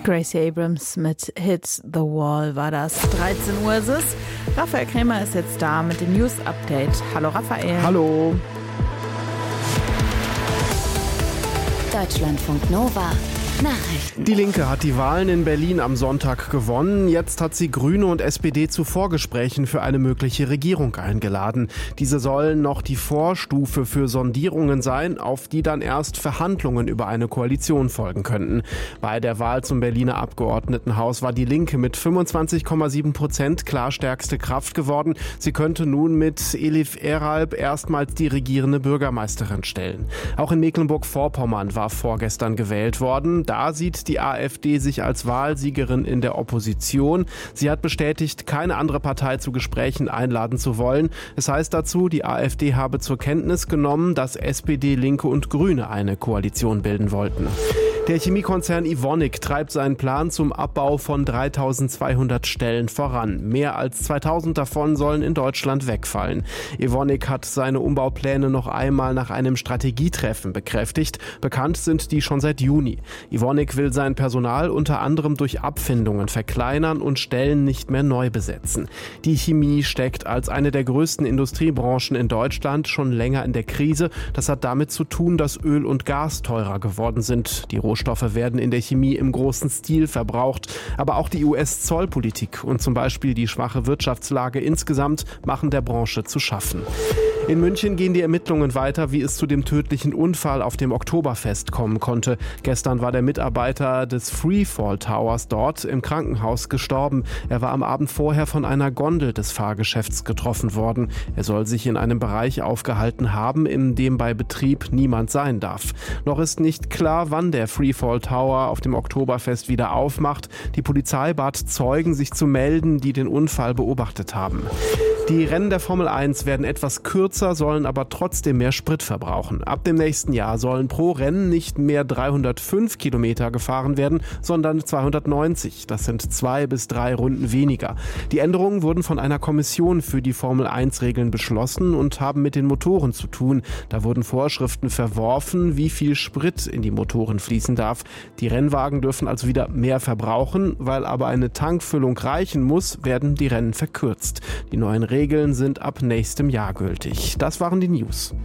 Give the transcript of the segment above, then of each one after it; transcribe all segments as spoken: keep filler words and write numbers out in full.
Gracie Abrams mit Hit the Wall war das. dreizehn Uhr ist es. Raphael Krämer ist jetzt da mit dem News Update. Hallo Raphael. Hallo. Deutschlandfunk Nova. Nachrichten. Die Linke hat die Wahlen in Berlin am Sonntag gewonnen. Jetzt hat sie Grüne und S P D zu Vorgesprächen für eine mögliche Regierung eingeladen. Diese sollen noch die Vorstufe für Sondierungen sein, auf die dann erst Verhandlungen über eine Koalition folgen könnten. Bei der Wahl zum Berliner Abgeordnetenhaus war die Linke mit fünfundzwanzig Komma sieben Prozent klar stärkste Kraft geworden. Sie könnte nun mit Elif Eralp erstmals die regierende Bürgermeisterin stellen. Auch in Mecklenburg-Vorpommern war vorgestern gewählt worden. Da sieht die AfD sich als Wahlsiegerin in der Opposition. Sie hat bestätigt, keine andere Partei zu Gesprächen einladen zu wollen. Es heißt dazu, die AfD habe zur Kenntnis genommen, dass S P D, Linke und Grüne eine Koalition bilden wollten. Der Chemiekonzern Evonik treibt seinen Plan zum Abbau von dreitausendzweihundert Stellen voran. Mehr als zweitausend davon sollen in Deutschland wegfallen. Evonik hat seine Umbaupläne noch einmal nach einem Strategietreffen bekräftigt. Bekannt sind die schon seit Juni. Evonik will sein Personal unter anderem durch Abfindungen verkleinern und Stellen nicht mehr neu besetzen. Die Chemie steckt als eine der größten Industriebranchen in Deutschland schon länger in der Krise. Das hat damit zu tun, dass Öl und Gas teurer geworden sind. Die Rohstoffe werden in der Chemie im großen Stil verbraucht. Aber auch die U S-Zollpolitik und zum Beispiel die schwache Wirtschaftslage insgesamt machen der Branche zu schaffen. In München gehen die Ermittlungen weiter, wie es zu dem tödlichen Unfall auf dem Oktoberfest kommen konnte. Gestern war der Mitarbeiter des Freefall Towers dort im Krankenhaus gestorben. Er war am Abend vorher von einer Gondel des Fahrgeschäfts getroffen worden. Er soll sich in einem Bereich aufgehalten haben, in dem bei Betrieb niemand sein darf. Noch ist nicht klar, wann der Freefall Tower auf dem Oktoberfest wieder aufmacht. Die Polizei bat Zeugen, sich zu melden, die den Unfall beobachtet haben. Die Rennen der Formel eins werden etwas kürzer, sollen aber trotzdem mehr Sprit verbrauchen. Ab dem nächsten Jahr sollen pro Rennen nicht mehr dreihundertfünf Kilometer gefahren werden, sondern zweihundertneunzig. Das sind zwei bis drei Runden weniger. Die Änderungen wurden von einer Kommission für die Formel eins Regeln beschlossen und haben mit den Motoren zu tun. Da wurden Vorschriften verworfen, wie viel Sprit in die Motoren fließen darf. Die Rennwagen dürfen also wieder mehr verbrauchen, weil aber eine Tankfüllung reichen muss, werden die Rennen verkürzt. Die neuen Regeln sind ab nächstem Jahr gültig. Das waren die News.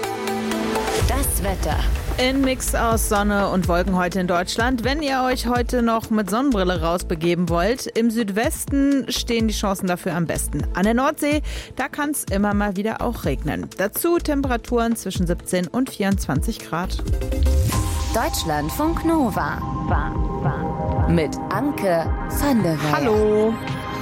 Das Wetter. Ein Mix aus Sonne und Wolken heute in Deutschland. Wenn ihr euch heute noch mit Sonnenbrille rausbegeben wollt, im Südwesten stehen die Chancen dafür am besten. An der Nordsee, da kann es immer mal wieder auch regnen. Dazu Temperaturen zwischen siebzehn und vierundzwanzig Grad. Deutschlandfunk Nova. Mit Anke van der Weyer. Hallo.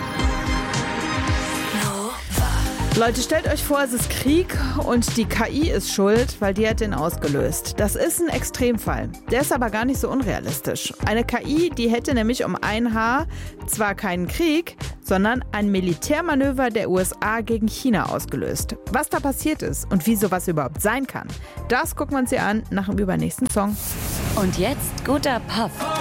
Leute, stellt euch vor, es ist Krieg und die K I ist schuld, weil die hat den ausgelöst. Das ist ein Extremfall. Der ist aber gar nicht so unrealistisch. Eine K I, die hätte nämlich um ein Haar zwar keinen Krieg, sondern ein Militärmanöver der U S A gegen China ausgelöst. Was da passiert ist und wie sowas überhaupt sein kann, das gucken wir uns hier an nach dem übernächsten Song. Und jetzt guter Pop.